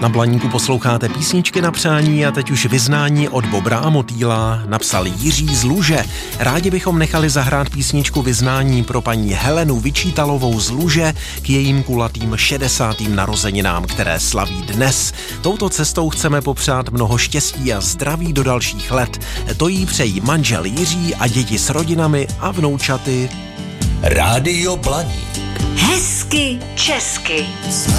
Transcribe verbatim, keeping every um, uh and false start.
Na Blaníku posloucháte písničky na přání a teď už vyznání od Bobra a Motýla napsal Jiří z Luže. Rádi bychom nechali zahrát písničku vyznání pro paní Helenu Vyčítalovou z Luže k jejím kulatým šedesátým narozeninám, které slaví dnes. Touto cestou chceme popřát mnoho štěstí a zdraví do dalších let. To jí přejí manžel Jiří a děti s rodinami a vnoučaty. Rádio Blaník. Hezky česky.